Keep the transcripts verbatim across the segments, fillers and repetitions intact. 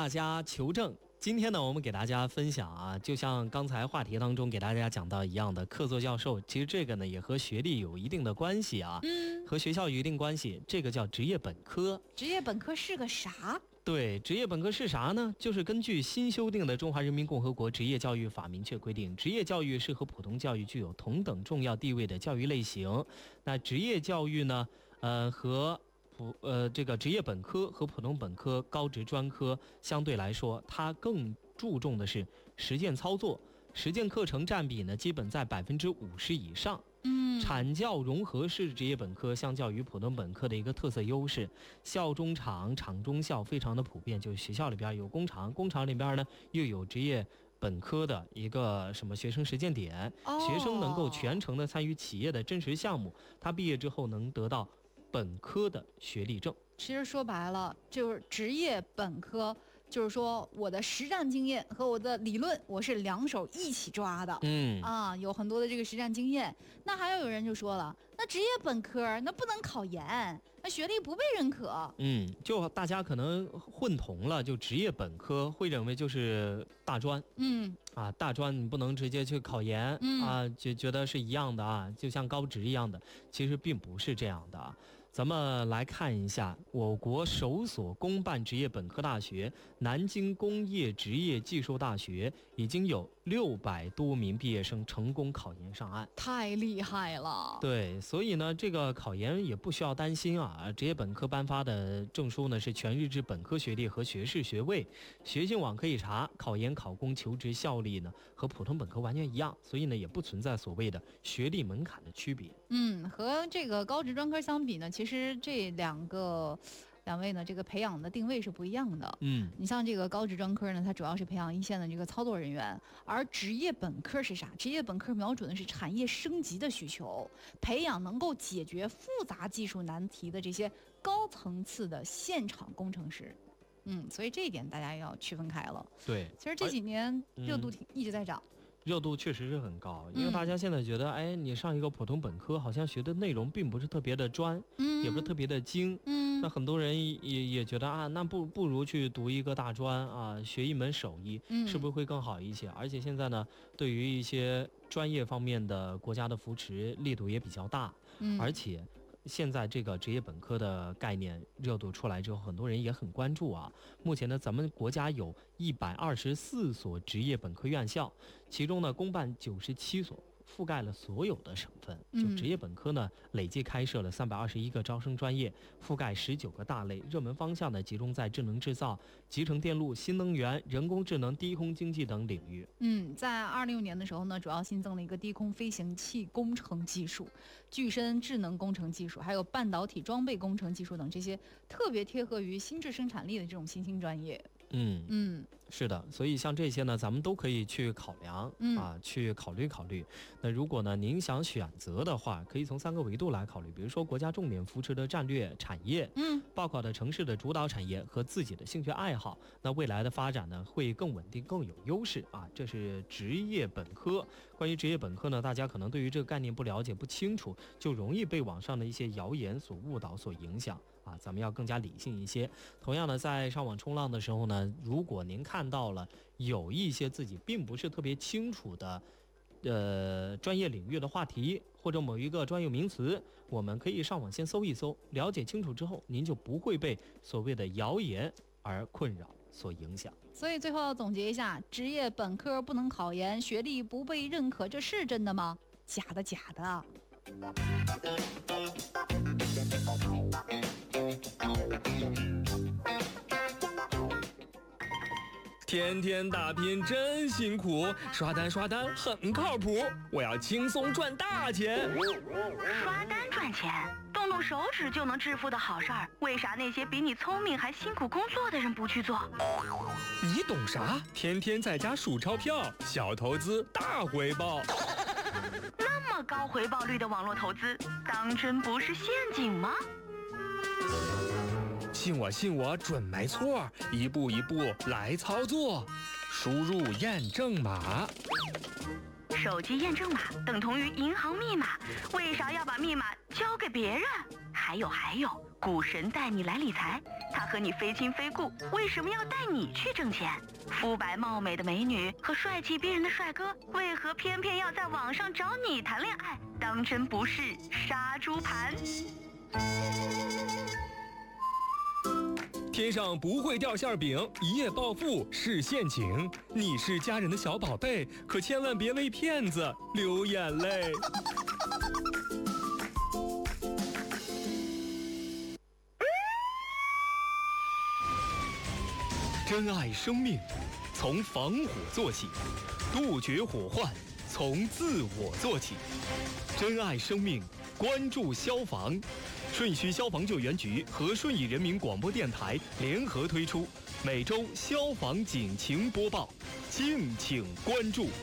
大家求证。今天呢，我们给大家分享啊，就像刚才话题当中给大家讲到一样的，客座教授，其实这个呢也和学历有一定的关系啊，嗯，和学校有一定关系。这个叫职业本科。 职业本科是个啥？ 对，职业本科是啥呢？就是根据新修订的《中华人民共和国职业教育法》明确规定，职业教育是和普通教育具有同等重要地位的教育类型。那职业教育呢，呃，和普呃这个职业本科和普通本科、高职专科相对来说，它更注重的是实践操作，实践课程占比呢，基本在百分之五十以上。 嗯， 产教融合式职业本科相较于普通本科的一个特色优势，校中厂、厂中校非常的普遍，就是学校里边有工厂，工厂里边呢又有职业本科的一个什么学生实践点， 哦、 学生能够全程的参与企业的真实项目，他毕业之后能得到本科的学历证。 其实说白了就是职业本科，就是说我的实战经验和我的理论我是两手一起抓的。 嗯啊，有很多的这个实战经验。那还有人就说了，那职业本科那不能考研，那学历不被认可。 嗯，就大家可能混同了，就职业本科会认为就是大专。 嗯啊，大专你不能直接去考研、 嗯、 啊，就觉得是一样的啊，就像高职一样的，其实并不是这样的啊。咱们来看一下，我国首所公办职业本科大学南京工业职业技术大学已经有六百多名毕业生成功考研上岸， 太厉害了。 对，所以呢，这个考研也不需要担心啊。职业本科颁发的证书呢是全日制本科学历和学士学位，学信网可以查，考研考公求职效力呢和普通本科完全一样，所以呢也不存在所谓的学历门槛的区别。 嗯，和这个高职专科相比呢，其实这两个两位呢，这个培养的定位是不一样的。 嗯， 你像这个高职专科呢，它主要是培养一线的这个操作人员，而职业本科是啥？职业本科瞄准的是产业升级的需求，培养能够解决复杂技术难题的这些高层次的现场工程师。嗯，所以这一点大家要区分开了。 对， 其实这几年热度挺、嗯、一直在涨。 热度确实是很高，因为大家现在觉得，嗯、哎，你上一个普通本科，好像学的内容并不是特别的专， 嗯， 也不是特别的精， 嗯， 那很多人也也觉得啊，那不不如去读一个大专啊，学一门手艺， 嗯， 是不是会更好一些？而且现在呢，对于一些专业方面的国家的扶持力度也比较大， 嗯， 而且现在这个职业本科的概念热度出来之后，很多人也很关注啊。目前呢，咱们国家有一百二十四所职业本科院校，其中呢，公办九十七所，覆盖了所有的省份。就职业本科呢，累计开设了三百二十一个招生专业，覆盖十九个大类，热门方向呢集中在智能制造、集成电路、新能源、人工智能、低空经济等领域。 嗯，在二零六年的时候呢，主要新增了一个低空飞行器工程技术、具身智能工程技术，还有半导体装备工程技术等这些特别贴合于新质生产力的这种新兴专业。 嗯嗯， 是的，所以像这些呢，咱们都可以去考量、 嗯、 啊，去考虑考虑。那如果呢，您想选择的话，可以从三个维度来考虑，比如说国家重点扶持的战略产业， 嗯， 报考的城市的主导产业和自己的兴趣爱好，那未来的发展呢会更稳定、更有优势啊。这是职业本科。关于职业本科呢，大家可能对于这个概念不了解、不清楚，就容易被网上的一些谣言所误导、所影响啊。咱们要更加理性一些。同样的，在上网冲浪的时候呢，如果您看到了有一些自己并不是特别清楚的呃专业领域的话题，或者某一个专有名词，我们可以上网先搜一搜，了解清楚之后，您就不会被所谓的谣言而困扰所影响。 所以最后要总结一下，职业本科不能考研，学历不被认可，这是真的吗？假的假的。 天天打拼真辛苦，刷单刷单很靠谱，我要轻松赚大钱。 刷单赚钱，动动手指就能致富的好事儿，为啥那些比你聪明还辛苦工作的人不去做？ 你懂啥？天天在家数钞票，小投资大回报。 那么高回报率的网络投资，当真不是陷阱吗？ 信我信我准没错，一步一步来操作，输入验证码。 手机验证码等同于银行密码，为啥要把密码交给别人？还还有还有，股神带你来理财，他和你非亲非故，为什么要带你去挣钱？肤白貌美的美女和帅气逼人的帅哥，为何偏偏要在网上找你谈恋爱？当真不是杀猪盘？ 天上不会掉馅饼，一夜暴富是陷阱。你是家人的小宝贝，可千万别为骗子流眼泪。珍爱生命，从防火做起；杜绝火患，从自我做起。珍爱生命，关注消防。顺沅消防救援局和顺义人民广播电台联合推出每周消防警情播报，敬请关注。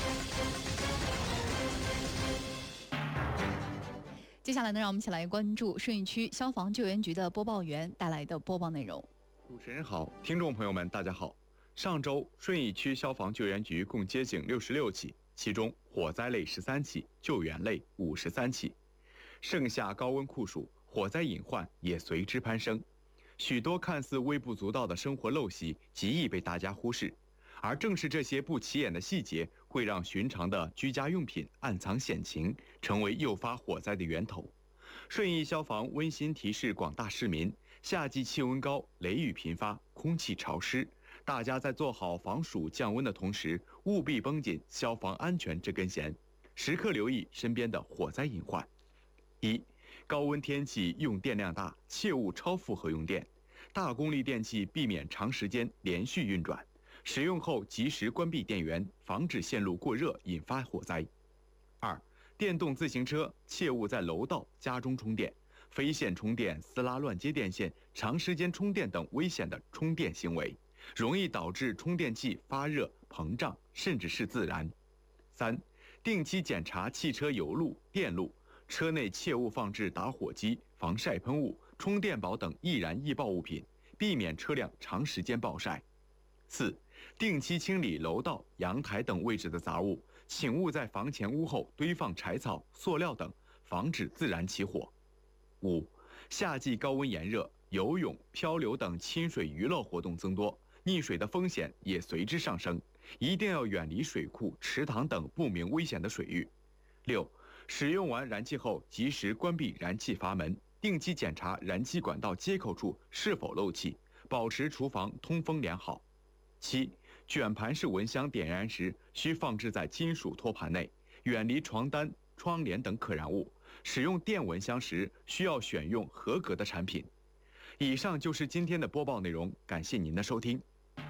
接下来呢，让我们一起来关注顺义区消防救援局的播报员带来的播报内容。 主持人好，听众朋友们大家好。上周顺义区消防救援局共接警六十六起，其中火灾类十三起，救援类五十三起。盛夏高温酷暑，火灾隐患也随之攀升，许多看似微不足道的生活陋习极易被大家忽视，而正是这些不起眼的细节，会让寻常的居家用品暗藏险情，成为诱发火灾的源头。顺义消防温馨提示广大市民，夏季气温高，雷雨频发，空气潮湿，大家在做好防暑降温的同时，务必绷紧消防安全这根弦，时刻留意身边的火灾隐患。一、高温天气用电量大，切勿超负荷用电。大功率电器避免长时间连续运转，使用后及时关闭电源，防止线路过热引发火灾。二、电动自行车切勿在楼道、家中充电，非线充电、撕拉乱接电线、长时间充电等危险的充电行为，容易导致充电器发热、膨胀，甚至是自燃。三、定期检查汽车油路、电路。车内切勿放置打火机、防晒喷雾、充电宝等易燃易爆物品，避免车辆长时间暴晒。四、定期清理楼道、阳台等位置的杂物，请勿在房前屋后堆放柴草、塑料等，防止自燃起火。五、夏季高温炎热，游泳、漂流等亲水娱乐活动增多，溺水的风险也随之上升，一定要远离水库、池塘等不明危险的水域。六、使用完燃气后，及时关闭燃气阀门，定期检查燃气管道接口处是否漏气，保持厨房通风良好。七、卷盘式蚊香点燃时需放置在金属托盘内，远离床单、窗帘等可燃物。使用电蚊香时需要选用合格的产品。以上就是今天的播报内容，感谢您的收听。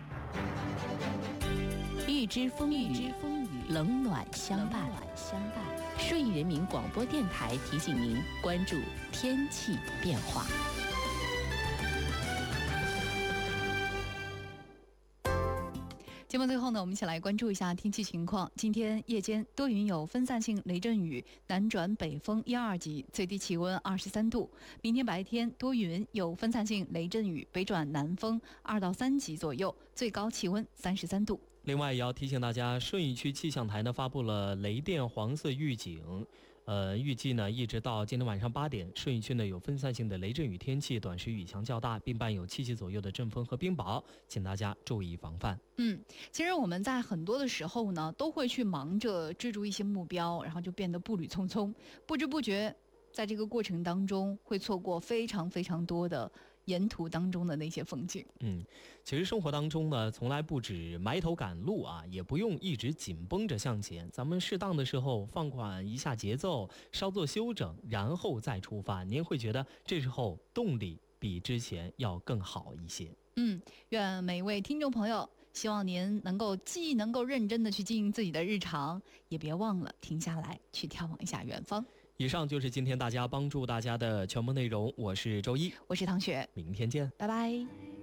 预知风雨，冷暖相伴。顺义人民广播电台提醒您关注天气变化。 节目最后呢，我们一起来关注一下天气情况。今天夜间多云有分散性雷阵雨，南转北风一二级，最低气温二十三度。明天白天多云有分散性雷阵雨，北转南风二到三级左右，最高气温三十三度。 另外也要提醒大家，顺义区气象台呢发布了雷电黄色预警。呃，预计呢，一直到今天晚上八点，顺义区呢有分散性的雷阵雨天气，短时雨强较大，并伴有七级左右的阵风和冰雹，请大家注意防范。 嗯，其实我们在很多的时候呢，都会去忙着追逐一些目标，然后就变得步履匆匆，不知不觉，在这个过程当中会错过非常非常多的沿途当中的那些风景。 嗯，其实生活当中呢，从来不止埋头赶路啊，也不用一直紧绷着向前。咱们适当的时候放缓一下节奏，稍作休整，然后再出发，您会觉得这时候动力比之前要更好一些。 嗯，愿每位听众朋友，希望您能够既能够认真的去经营自己的日常，也别忘了停下来去眺望一下远方。 以上就是今天大家帮助大家的全部内容，我是周一， 我是唐雪， 明天见， 拜拜。